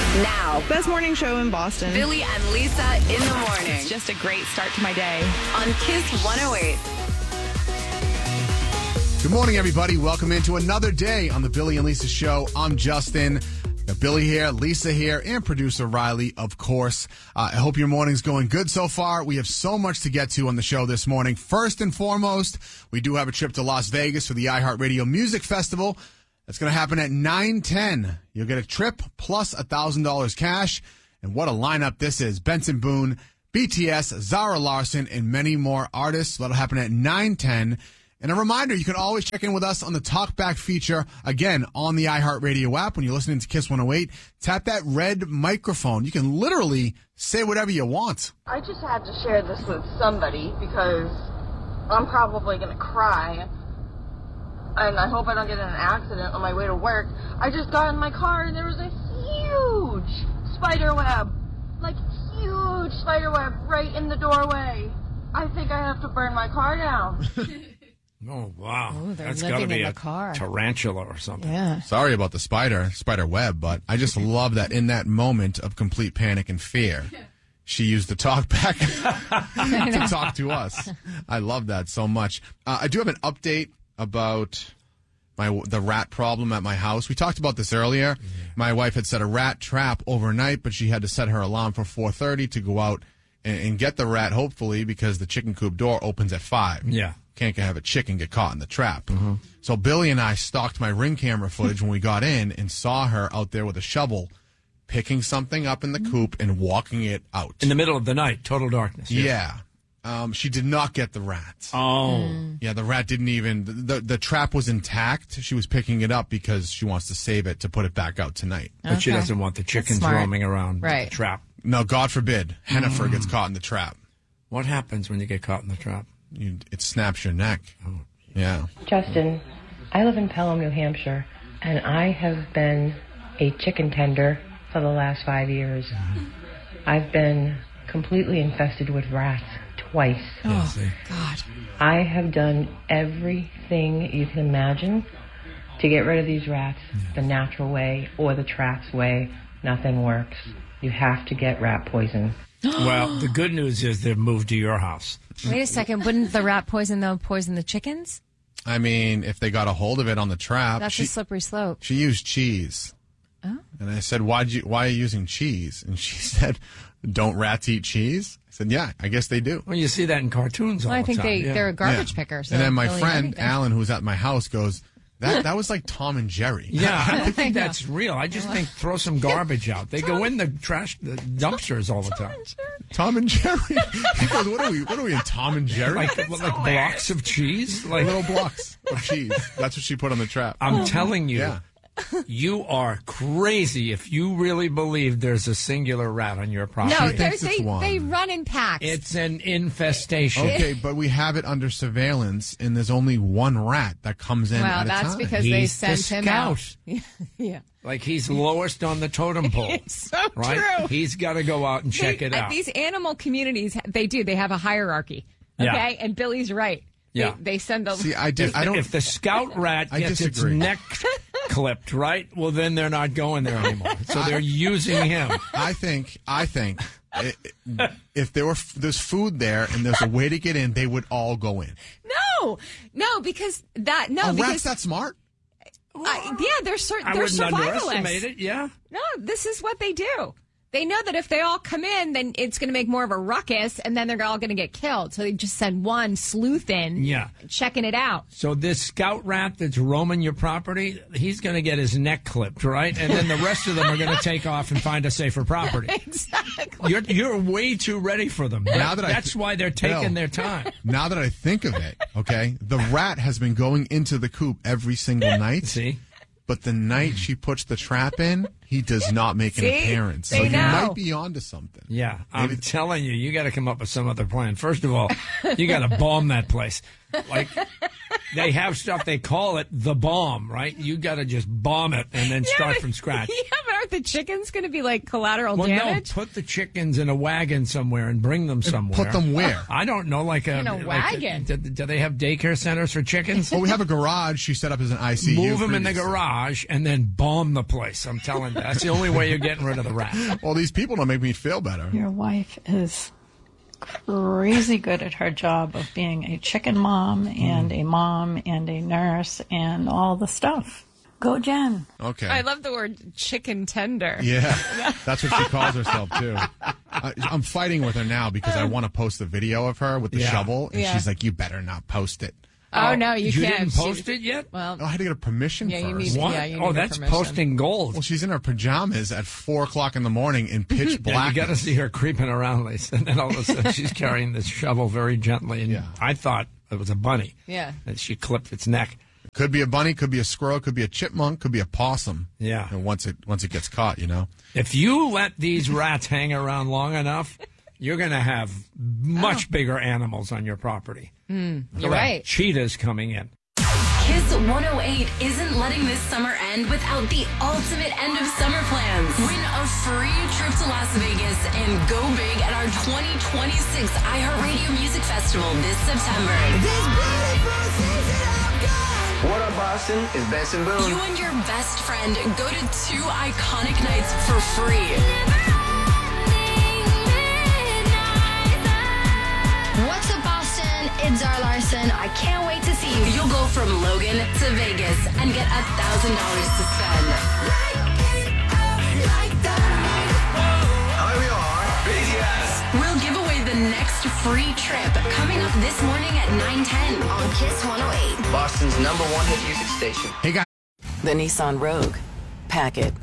Now, Best morning show in Boston. Billy and Lisa in the morning It's just a great start to my day. on Kiss 108. Good morning, everybody. Welcome into another day on the Billy and Lisa Show. I'm Justin. Got Billy here, Lisa here, and producer Riley, of course. I hope your morning's going good so far. We have so much to get to on the show this morning. First and foremost, we do have a trip to Las Vegas for the iHeartRadio Music Festival. That's going to happen at 9:10. You'll get a trip plus $1,000 cash. And what a lineup this is. Benson Boone, BTS, Zara Larsson, and many more artists. That'll happen at 9:10. And a reminder, you can always check in with us on the Talkback feature, again, on the iHeartRadio app. When you're listening to Kiss 108, tap that red microphone. You can literally say whatever you want. I just had to share this with somebody because I'm probably going to cry. And I hope I don't get in an accident on my way to work. I just got in my car and there was a huge spider web. Like, huge spider web right in the doorway. I think I have to burn my car down. Oh, wow. Oh, they're That's got to living be in a the car. tarantula or something. Yeah. Sorry about the spider web, but I just love that in that moment of complete panic and fear, she used the Talkback to talk to us. I love that so much. I do have an update about the rat problem at my house. We talked about this earlier. Yeah. My wife had set a rat trap overnight, but she had to set her alarm for 4:30 to go out and get the rat, hopefully, because the chicken coop door opens at 5. Yeah. Can't have a chicken get caught in the trap. Mm-hmm. So Billy and I stalked my Ring camera footage when we got in and saw her out there with a shovel picking something up in the coop and walking it out. In the middle of the night, total darkness. Yeah. She did not get the rat. Oh. Yeah, the rat didn't even... The trap was intact. She was picking it up because she wants to save it to put it back out tonight. But she doesn't want the chickens roaming around the trap. No, God forbid. Hennifer gets caught in the trap. What happens when you get caught in the trap? It snaps your neck. Oh. Yeah. Justin, I live in Pelham, New Hampshire, and I have been a chicken tender for the last 5 years. I've been completely infested with rats twice. Oh, God. I have done everything you can imagine to get rid of these rats the natural way or the traps way. Nothing works. You have to get rat poison. Well, the good news is they've moved to your house. Wait a second. Wouldn't the rat poison, though, poison the chickens? I mean, if they got a hold of it on the trap. That's a slippery slope. She used cheese. Oh. And I said, why are you using cheese? And she said, don't rats eat cheese? I said, yeah, I guess they do. Well, you see that in cartoons all the time. I think they're a garbage picker. So and then my really friend, anything. Alan, who's at my house, goes, that was like Tom and Jerry. Yeah, I don't think that's real. I just think throw some garbage out. They go in the dumpsters all the time. Tom and Jerry. He goes, what are we in Tom and Jerry? Like blocks of cheese? Like little blocks of cheese. That's what she put on the trap. I'm telling you. Yeah. You are crazy if you really believe there's a singular rat on your property. No, they run in packs. It's an infestation. Okay, but we have it under surveillance, and there's only one rat that comes in at a time. Well, that's because they sent him out. Yeah. Like he's lowest on the totem pole. It's so right? true. He's got to go out and check it out. These animal communities, they have a hierarchy. Okay, yeah. And Billy's right. Yeah. They send the... See, I don't... If the scout rat gets its neck clipped, right? Well, then they're not going there anymore. So they're using him. I think if there's food there and there's a way to get in, they would all go in. No, because that... No, because rat's that smart? They're I wouldn't underestimate it, yeah. No, this is what they do. They know that if they all come in, then it's going to make more of a ruckus, and then they're all going to get killed. So they just send one sleuth in, checking it out. So this scout rat that's roaming your property, he's going to get his neck clipped, right? And then the rest of them are going to take off and find a safer property. Exactly. You're way too ready for them. That's why they're taking their time. Now that I think of it, okay, the rat has been going into the coop every single night. See? But the night she puts the trap in, he does not make an appearance. So you might be onto something. Yeah, I'm telling you, you got to come up with some other plan. First of all, you got to bomb that place. Like, they have stuff, they call it the bomb, right? You got to just bomb it and then start from scratch. Yeah, but aren't the chickens going to be like collateral Well, damage? no, put the chickens in a wagon somewhere and bring them somewhere. Put them where? I don't know, in a wagon. Do they have daycare centers for chickens? Well, we have a garage she set up as an ICU. Move them in the previously. garage and then bomb the place. I'm telling you. That's the only way you're getting rid of the rat. Well, these people don't make me feel better. Your wife is crazy good at her job of being a chicken mom and a nurse and all the stuff. Go, Jen. Okay. I love the word chicken tender. Yeah, that's what she calls herself, too. I'm fighting with her now because I want to post the video of her with the shovel, and she's like, you better not post it. Oh, no, you can't. Didn't post it yet? Well, I had to get a permission yeah, first. you need, What? yeah, you Oh, need that's permission. posting gold. Well, she's in her pajamas at 4 o'clock in the morning in pitch Yeah, black. you got to see her creeping around, Lisa. And then all of a sudden, she's carrying this shovel very gently. And I thought it was a bunny. Yeah. And she clipped its neck. Could be a bunny, could be a squirrel, could be a chipmunk, could be a possum. Yeah. And once it gets caught, you know. If you let these rats hang around long enough, you're going to have much bigger animals on your property. You're right. Cheetahs coming in. Kiss 108 isn't letting this summer end without the ultimate end of summer plans. Win a free trip to Las Vegas and go big at our 2026 iHeartRadio Music Festival this September. What up, Boston? It's Benson Boone. You and your best friend go to 2 iconic nights for free. What's up, Boston? It's Zara Larson. I can't wait to see you. You'll go from Logan to Vegas and get $1,000 to spend. Hi, we are BTS. We'll give away the next free trip coming up this morning at 9:10 on Kiss 108. Boston's #1 hit music station. Hey, guys. The Nissan Rogue. Pack it.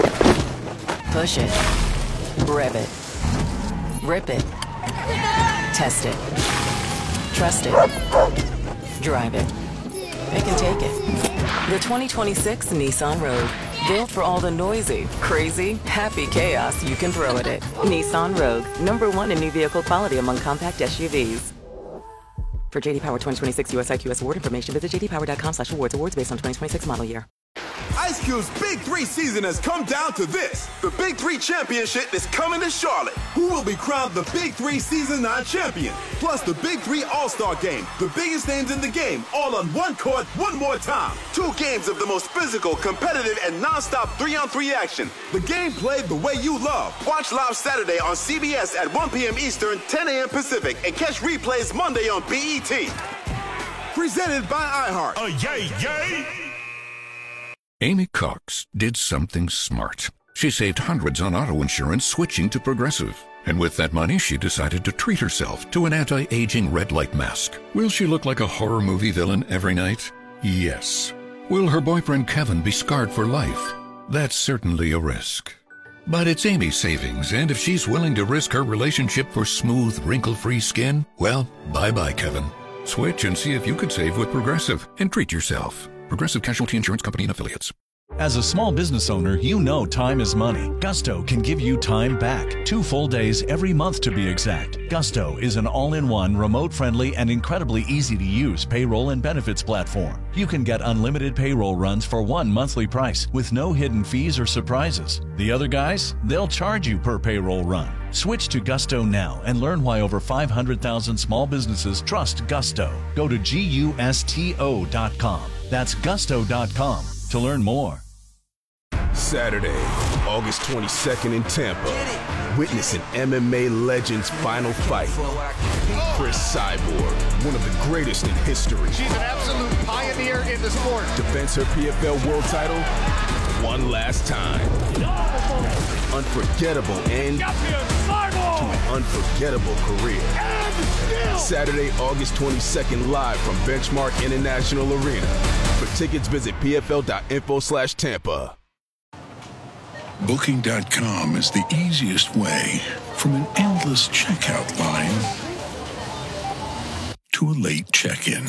Push it. Rev it. Rip it. Test it. Trust it. Drive it. Pick and take it. The 2026 Nissan Rogue. Built for all the noisy, crazy, happy chaos you can throw at it. Nissan Rogue. #1 in new vehicle quality among compact SUVs. For JD Power 2026 US IQS award information, visit jdpower.com/awards. Awards based on 2026 model year. Ice Cube's Big 3 season has come down to this. The Big 3 Championship is coming to Charlotte. Who will be crowned the Big 3 Season 9 champion? Plus the Big 3 All-Star Game. The biggest names in the game, all on one court, one more time. 2 games of the most physical, competitive, and non-stop 3-on-3 action. The game played the way you love. Watch live Saturday on CBS at 1 p.m. Eastern, 10 a.m. Pacific, and catch replays Monday on BET. Presented by iHeart. Yay, yay! Amy Cox did something smart. She saved hundreds on auto insurance switching to Progressive. And with that money, she decided to treat herself to an anti-aging red light mask. Will she look like a horror movie villain every night? Yes. Will her boyfriend Kevin be scarred for life? That's certainly a risk. But it's Amy's savings, and if she's willing to risk her relationship for smooth, wrinkle-free skin, well, bye-bye, Kevin. Switch and see if you could save with Progressive and treat yourself. Progressive Casualty Insurance Company and Affiliates. As a small business owner, you know time is money. Gusto can give you time back. 2 full days every month to be exact. Gusto is an all-in-one, remote-friendly, and incredibly easy-to-use payroll and benefits platform. You can get unlimited payroll runs for one monthly price with no hidden fees or surprises. The other guys, they'll charge you per payroll run. Switch to Gusto now and learn why over 500,000 small businesses trust Gusto. Go to GUSTO.com. That's gusto.com to learn more. Saturday, August 22nd in Tampa. Witness an MMA legend's final fight. Chris Cyborg, one of the greatest in history. She's an absolute pioneer in the sport. Defends her PFL world title one last time. Unforgettable end to an unforgettable career. Saturday, August 22nd, live from Benchmark International Arena. For tickets, visit pfl.info/Tampa. Booking.com is the easiest way from an endless checkout line to a late check-in.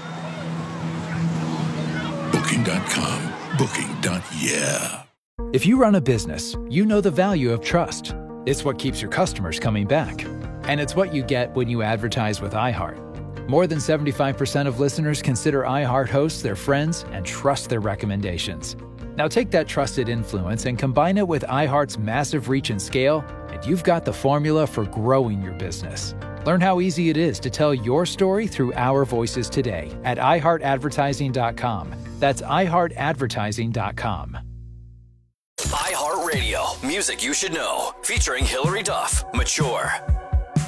Booking.com. Booking.yeah. If you run a business, you know the value of trust. It's what keeps your customers coming back. And it's what you get when you advertise with iHeart. More than 75% of listeners consider iHeart hosts their friends and trust their recommendations. Now take that trusted influence and combine it with iHeart's massive reach and scale, and you've got the formula for growing your business. Learn how easy it is to tell your story through our voices today at iHeartAdvertising.com. That's iHeartAdvertising.com. iHeartRadio, music you should know, featuring Hillary Duff, Mature.